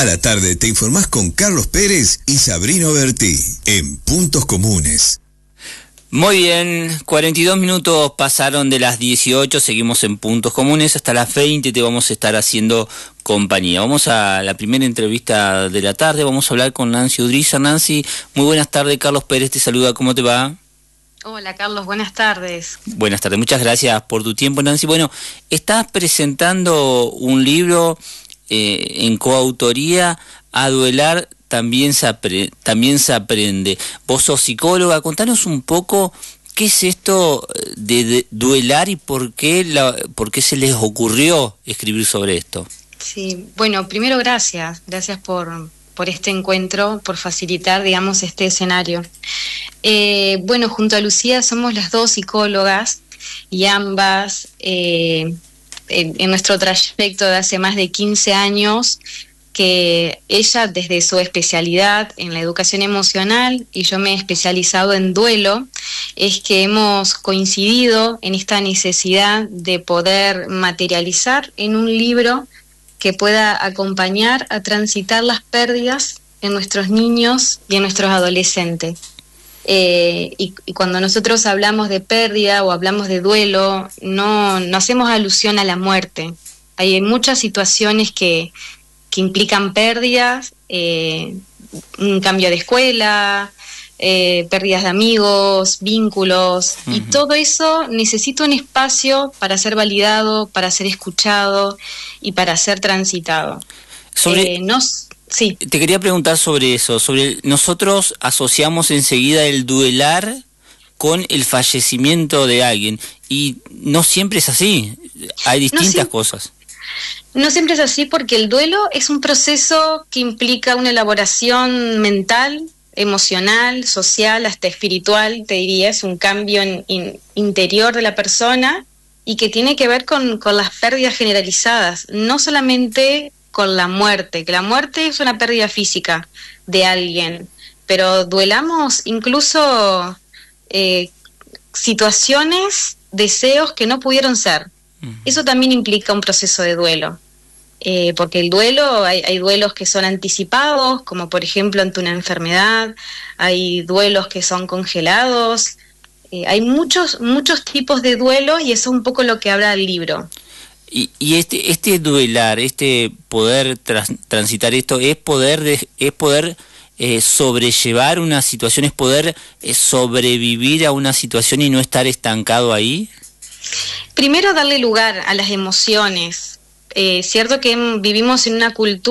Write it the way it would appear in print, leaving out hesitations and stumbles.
A la tarde te informás con Carlos Pérez y Sabrina Bertí en Puntos Comunes. Muy bien, 42 minutos pasaron de las 18, seguimos en Puntos Comunes, hasta las 20 te vamos a estar haciendo compañía. Vamos a la primera entrevista de la tarde, vamos a hablar con Nancy Udriza. Nancy, muy buenas tardes, Carlos Pérez te saluda, ¿cómo te va? Hola Carlos, buenas tardes. Buenas tardes, muchas gracias por tu tiempo, Nancy. Bueno, estás presentando un libro en coautoría, A Duelar también se aprende. Vos sos psicóloga, contanos un poco qué es esto de duelar y por qué se les ocurrió escribir sobre esto. Sí, bueno, primero gracias por este encuentro, por facilitar, digamos, este escenario. Bueno, junto a Lucía somos las dos psicólogas y ambas en nuestro trayecto de hace más de 15 años, que ella desde su especialidad en la educación emocional y yo me he especializado en duelo, es que hemos coincidido en esta necesidad de poder materializar en un libro que pueda acompañar a transitar las pérdidas en nuestros niños y en nuestros adolescentes. Y cuando nosotros hablamos de pérdida o hablamos de duelo, no hacemos alusión a la muerte. Hay muchas situaciones que implican pérdidas, un cambio de escuela, pérdidas de amigos, vínculos, y todo eso necesita un espacio para ser validado, para ser escuchado y para ser transitado. Sí. Te quería preguntar sobre eso, nosotros asociamos enseguida el duelar con el fallecimiento de alguien, y no siempre es así, hay distintas cosas. No siempre es así porque el duelo es un proceso que implica una elaboración mental, emocional, social, hasta espiritual, te diría, es un cambio interior de la persona y que tiene que ver con las pérdidas generalizadas, no solamente con la muerte, que la muerte es una pérdida física de alguien, pero duelamos incluso situaciones, deseos que no pudieron ser. Eso también implica un proceso de duelo, porque el duelo, hay duelos que son anticipados, como por ejemplo ante una enfermedad, hay duelos que son congelados, hay muchos tipos de duelos y eso es un poco lo que habla el libro. Y este duelar, este poder transitar esto, es poder sobrellevar una situación, es poder sobrevivir a una situación y no estar estancado ahí. Primero darle lugar a las emociones. Cierto que vivimos en una cultura